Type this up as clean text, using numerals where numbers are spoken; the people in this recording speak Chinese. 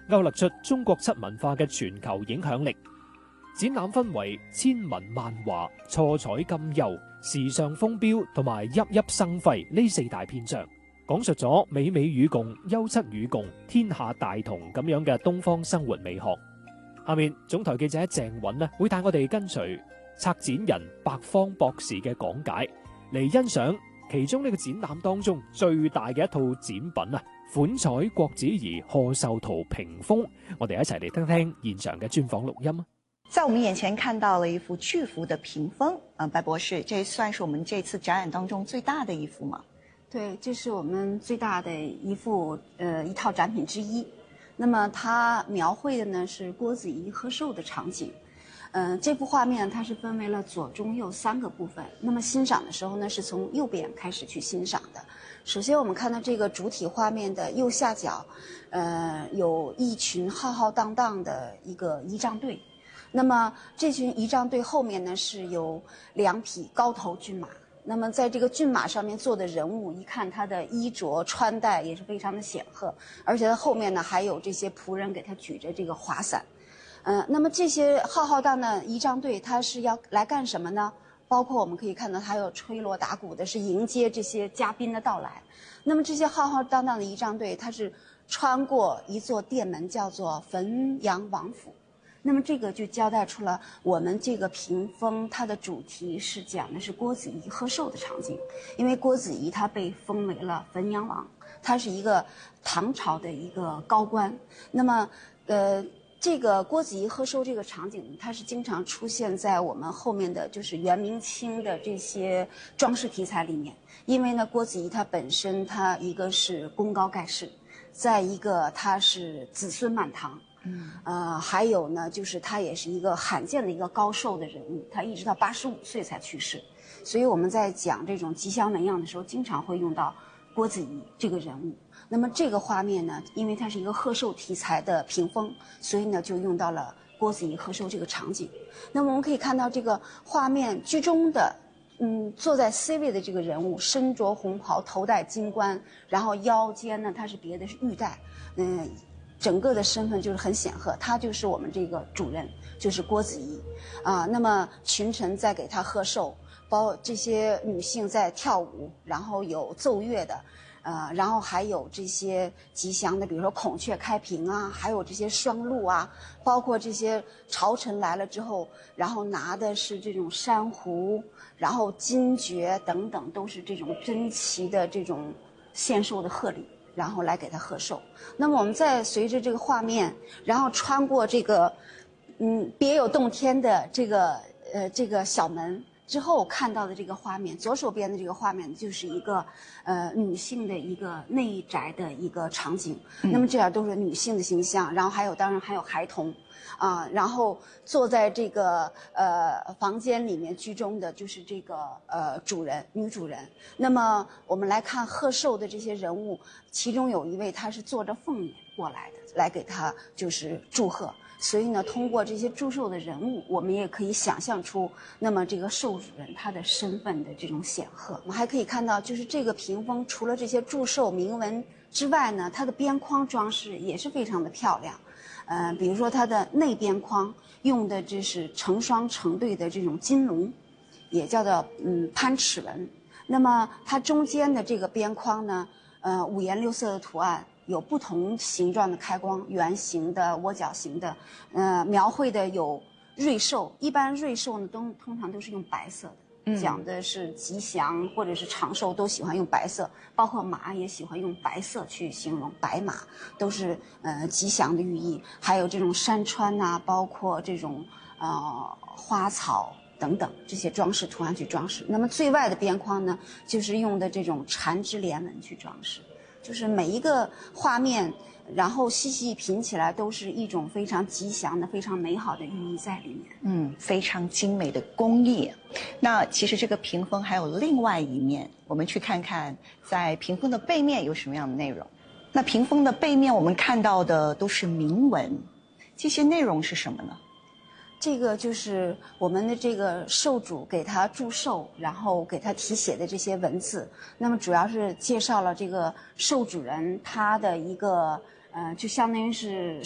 勾勒出中國漆文化嘅全球影響力。展覽分為千文萬華、錯彩金釉、時尚風標同埋熠熠生輝呢4大篇章，講述咗美美與共、優質與共、天下大同咁樣嘅東方生活美學。下面總台記者鄭允呢會帶我哋跟隨策展人白方博士嘅講解，嚟欣賞其中呢個展覽當中最大嘅一套展品啊！款彩郭子儀賀壽圖屏風，我哋一齊嚟聽聽現場嘅專訪錄音。 在我們眼前看到了一幅巨幅的屏風，白博士，這算是我們這次展覽當中最大的一幅嗎？ 對，這是我們最大的一套展品之一。那麼它描繪的呢是郭子儀賀壽的場景。這幅畫面它是分為了左中右3個部分。那麼欣賞的時候呢，是從右邊開始去欣賞的。首先我們看到這個主體畫面的右下角，有一群浩浩蕩蕩的一個儀仗隊。那麼這群儀仗隊後面呢是有2匹高頭駿馬。那麼在這個駿馬上面坐的人物，一看他的衣着穿戴也是非常的顯赫，而且他後面呢還有這些僕人給他舉着這個華傘。那麼這些浩浩蕩蕩儀仗隊，他是要來幹什麼呢？包括我們可以看到，還有吹鑼打鼓的，是迎接這些嘉賓的到來。那麼這些浩浩蕩蕩的儀仗隊，它是穿過一座殿門，叫做汾陽王府。那麼這個就交代出了我們這個屏風，它的主題是講的是郭子儀賀壽的場景。因為郭子儀他被封為了汾陽王，他是一個唐朝的一個高官。那麼這個郭子儀賀壽這個場景，它是經常出現在我們後面的就是元明清的這些裝飾題材裡面。因為呢，郭子儀他本身他一個是功高蓋世，再一個他是子孫滿堂。還有呢，就是他也是一個罕見的一個高壽的人物，他一直到85歲才去世，所以我們在講這種吉祥紋樣的時候，經常會用到郭子儀這個人物。那麼這個畫面呢，因為它是一個賀壽題材的屏風，所以呢就用到了郭子儀賀壽這個場景。那麼我們可以看到這個畫面居中的，坐在 C 位的這個人物，身着紅袍，頭戴金冠，然後腰間呢，它是別的是玉帶，整個的身份就是很顯赫，他就是我們這個主人，就是郭子儀啊。那麼群臣在給他賀壽，這些女性在跳舞，然後有奏樂的，然後還有這些吉祥的，比如說孔雀開屏啊，還有這些雙鹿啊，包括這些朝臣來了之後，然後拿的是這種珊瑚，然後金爵等等，都是這種珍奇的這種獻壽的賀禮。然後來給他賀壽。那麼我們再隨着這個畫面，然後穿過這個，別有洞天的這個小門之後，看到的這個畫面，左手邊的這個畫面就是一個，女性的一個內宅的一個場景。那麼這樣都是女性的形象，然後當然還有孩童。然後坐在這個房間裡面居中的就是這個主人，女主人。那麼我們來看賀壽的這些人物，其中有一位他是坐着鳳輦過來的，來給他就是祝賀。所以呢，通過這些祝壽的人物，我們也可以想象出，那麼這個壽主人他的身份的這種顯赫。我們還可以看到，就是這個屏風除了這些祝壽銘文之外呢，它的邊框裝飾也是非常的漂亮。比如說它的內邊框用的這是成雙成對的這種金龍，也叫做攀齒紋。那麼它中間的這個邊框呢，五顏六色的圖案，有不同形狀的開光，圓形的、窩角形的，描繪的有瑞獸。一般瑞獸呢通常都是用白色的。講的是吉祥或者是長壽都喜歡用白色，包括馬也喜歡用白色去形容，白馬都是吉祥的寓意。還有這種山川啊，包括這種花草等等這些裝飾圖案去裝飾。那麼最外的邊框呢，就是用的這種纏枝蓮紋去裝飾，就是每一個畫面，然後細細品起來都是一種非常吉祥的、非常美好的寓意在裡面。 非常精美的工藝。那其實這個屏風還有另外一面，我們去看看在屏風的背面有什麼樣的內容。那屏風的背面我們看到的都是銘文，這些內容是什麼呢？ 這個就是我們的這個壽主給他祝壽，然後給他題寫的這些文字。那麼主要是介紹了這個壽主人他的一個就相當於是